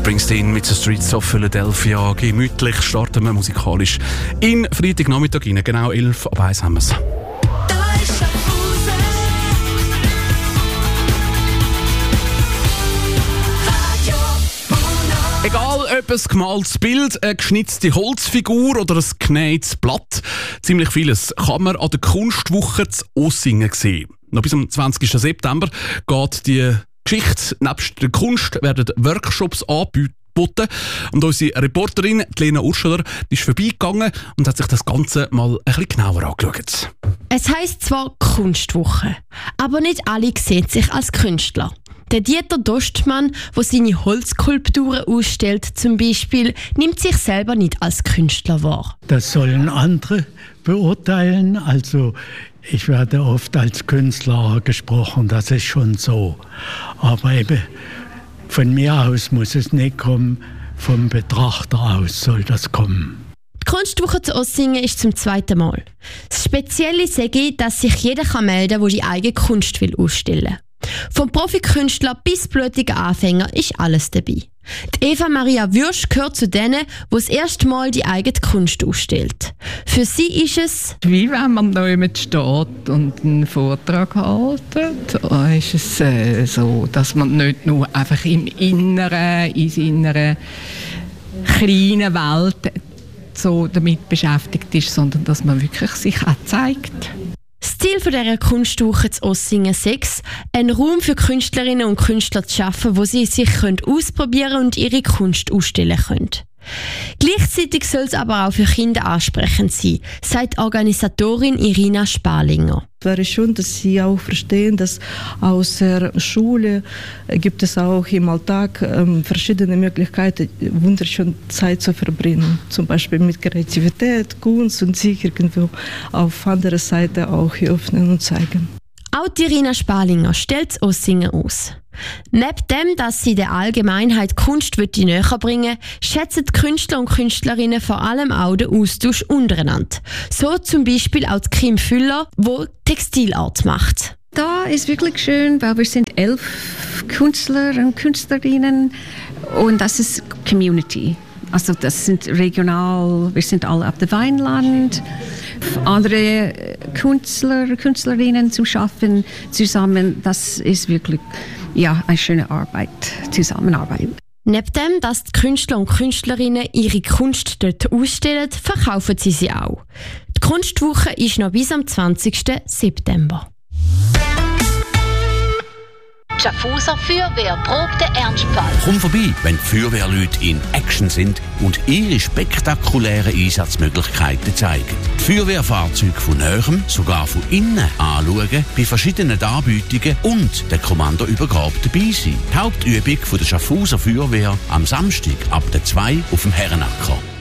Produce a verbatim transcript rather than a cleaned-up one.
Springsteen mit den Streets of Philadelphia. Gemütlich starten wir musikalisch in Freitagnachmittag rein. Genau elf ab eins haben wir es. Egal, ob ein gemaltes Bild, eine geschnitzte Holzfigur oder ein genähtes Blatt, ziemlich vieles kann man an der Kunstwoche zu Ossingen sehen. Noch bis am zwanzigsten September geht die Geschichte. Nebst der Kunst werden Workshops angeboten. Und unsere Reporterin Lena Urschler ist vorbeigegangen und hat sich das Ganze mal ein bisschen genauer angeschaut. Es heisst zwar Kunstwoche, aber nicht alle sehen sich als Künstler. Der Dieter Dostmann, der seine Holzskulpturen ausstellt, zum Beispiel, nimmt sich selber nicht als Künstler wahr. Das sollen andere beurteilen. Also ich werde oft als Künstler gesprochen, das ist schon so. Aber eben von mir aus muss es nicht kommen, vom Betrachter aus soll das kommen. Die Kunstwoche zu Ossingen ist zum zweiten Mal. Das Spezielle sage, dass sich jeder melden kann, der die eigene Kunst will ausstellen will. Vom Profikünstler bis blutiger Anfänger ist alles dabei. Die Eva Maria Würsch gehört zu denen, die das erste Mal die eigene Kunst ausstellt. Für sie ist es wie wenn man da jemand steht und einen Vortrag hält. Da ist es äh, so, dass man nicht nur einfach im Inneren, in seiner kleinen Welt so damit beschäftigt ist, sondern dass man wirklich sich auch zeigt. Das Ziel dieser Kunstwoche zu Ossingen sechs, einen Raum für Künstlerinnen und Künstler zu schaffen, wo sie sich ausprobieren können und ihre Kunst ausstellen können. Gleichzeitig soll es aber auch für Kinder ansprechend sein, sagt Organisatorin Irina Sparlinger. Es wäre schon, dass sie auch verstehen, dass außer Schule gibt es auch im Alltag ähm, verschiedene Möglichkeiten, wunderschöne Zeit zu verbringen. Zum Beispiel mit Kreativität, Kunst und sich irgendwo auf andere Seite auch öffnen und zeigen. Auch Irina Sparlinger stellt Ossingen aus. Neben dem, dass sie der Allgemeinheit Kunst näher bringen, schätzen die Künstler und Künstlerinnen vor allem auch den Austausch untereinander. So zum Beispiel auch Kim Füller, die Textilart macht. Da ist wirklich schön, weil wir sind elf Künstler und Künstlerinnen und das ist Community. Also das sind regional, wir sind alle auf dem Weinland. Andere Künstler, Künstlerinnen zu schaffen zusammen, das ist wirklich ja, eine schöne Arbeit, Zusammenarbeit. Neben dem, dass die Künstler und Künstlerinnen ihre Kunst dort ausstellen, verkaufen sie sie auch. Die Kunstwoche ist noch bis am zwanzigsten September. Schaffhauser Feuerwehr probt den Ernstfall. Komm vorbei, wenn die Feuerwehrleute in Action sind und ihre spektakulären Einsatzmöglichkeiten zeigen. Die Feuerwehrfahrzeuge von Nähem, sogar von innen anschauen, bei verschiedenen Anbietungen und der Kommandoübergabe dabei sein. Die Hauptübung der Schaffhauser Feuerwehr am Samstag ab der zwei auf dem Herrenacker.